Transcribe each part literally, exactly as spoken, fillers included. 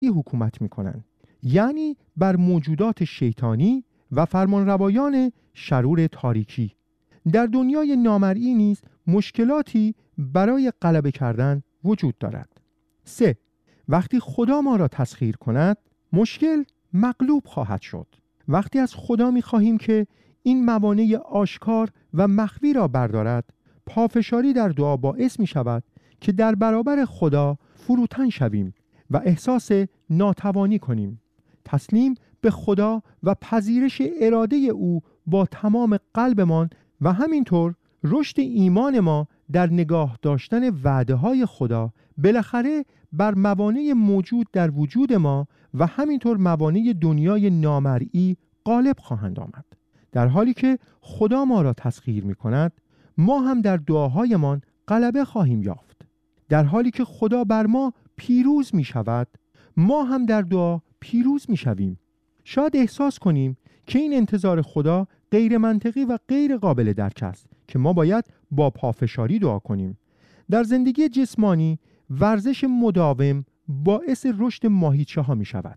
حکومت می‌کنند، یعنی بر موجودات شیطانی و فرمانروایان شرور تاریکی. در دنیای نامرئی نیز مشکلاتی برای غلبه کردن وجود دارد. سه. وقتی خدا ما را تسخیر کند، مشکل مغلوب خواهد شد. وقتی از خدا می‌خواهیم که این موانع آشکار و مخفی را بردارد، پافشاری در دعا باعث می‌شود که در برابر خدا فروتن شویم و احساس ناتوانی کنیم. تسلیم به خدا و پذیرش اراده او با تمام قلبمان و همینطور رشد ایمان ما در نگاه داشتن وعده‌های خدا بالاخره بر موانع موجود در وجود ما و همینطور موانع دنیای نامرئی غالب خواهند آمد. در حالی که خدا ما را تسخیر می کند، ما هم در دعاهایمان غلبه خواهیم یافت. در حالی که خدا بر ما پیروز می شود، ما هم در دعا پیروز می شویم. شاید احساس کنیم که این انتظار خدا غیر منطقی و غیر قابل درک است که ما باید با پافشاری دعا کنیم. در زندگی جسمانی ورزش مداوم باعث رشد ماهیچه ها می شود.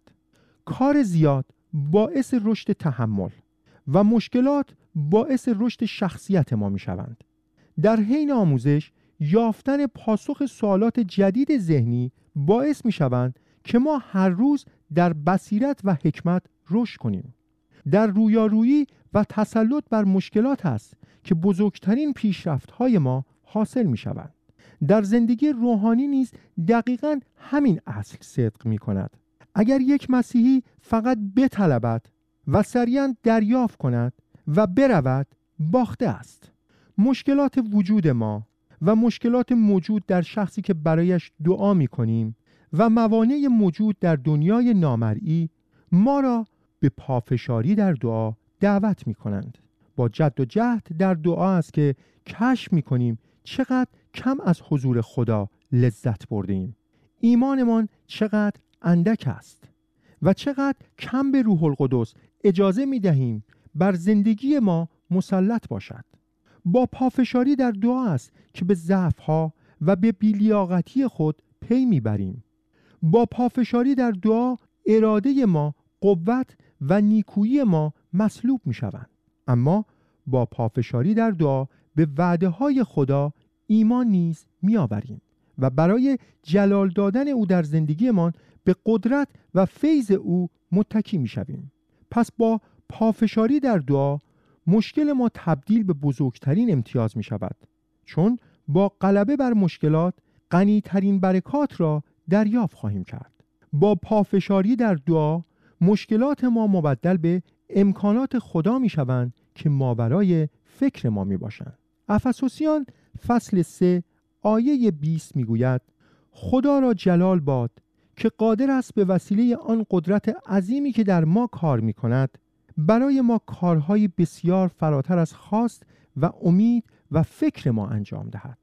کار زیاد باعث رشد تحمل و مشکلات باعث رشد شخصیت ما می شوند. در حین آموزش یافتن پاسخ سوالات جدید ذهنی باعث می شوند که ما هر روز در بصیرت و حکمت رشد کنیم. در رویارویی و تسلط بر مشکلات است که بزرگترین پیشرفت‌های ما حاصل می شوند. در زندگی روحانی نیز دقیقاً همین اصل صدق می کند. اگر یک مسیحی فقط بطلبد و سریعاً دریافت کند و برود، باخته است. مشکلات وجود ما و مشکلات موجود در شخصی که برایش دعا می کنیم و موانع موجود در دنیای نامرئی ما را به پافشاری در دعا دعوت می کنند. با جد و جهد در دعا است که کشف می کنیم چقدر کم از حضور خدا لذت بردیم. ایمانمان چقدر اندک است و چقدر کم به روح القدس اجازه می دهیم بر زندگی ما مسلط باشد. با پافشاری در دعا است که به ضعف‌ها و به بی‌لیاقتی خود پی میبریم. با پافشاری در دعا اراده ما، قوت و نیکویی ما مسلوب میشوند. اما با پافشاری در دعا به وعده‌های خدا ایمان نیز میآوریم و برای جلال دادن او در زندگیمان به قدرت و فیض او متکی میشویم. پس با پافشاری در دعا مشکل ما تبدیل به بزرگترین امتیاز می شود، چون با غلبه بر مشکلات غنی‌ترین برکات را دریافت خواهیم کرد. با پافشاری در دعا مشکلات ما مبدل به امکانات خدا می شوند که ماورای فکر ما می باشند. افسوسیان فصل سه آیه بیست می گوید خدا را جلال باد که قادر است به وسیله آن قدرت عظیمی که در ما کار می کند برای ما کارهای بسیار فراتر از خواست و امید و فکر ما انجام دهد.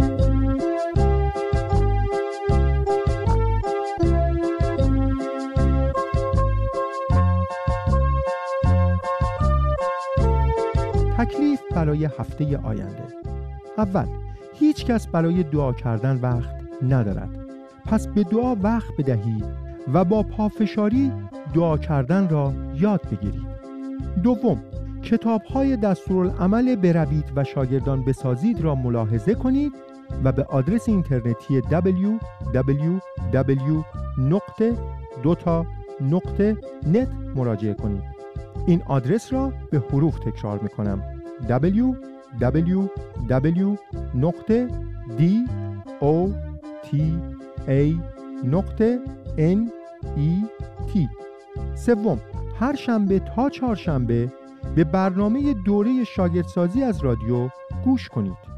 تکلیف برای هفته آینده. اول، هیچ کس برای دعا کردن وقت ندارد. پس به دعا وقت بدهید و با پافشاری دعا کردن را یاد بگیرید. دوم، کتاب‌های دستورالعمل بروید و شاگردان بسازید را ملاحظه کنید و به آدرس اینترنتی دبلیو دبلیو دبلیو نقطه دوتا نقطه نت مراجعه کنید. این آدرس را به حروف تکرار می‌کنم: دبلیو دبلیو دبلیو نقطه دوتا نقطه نت. سوم، هر شنبه تا چهارشنبه به برنامه دوره شاگردسازی از رادیو گوش کنید.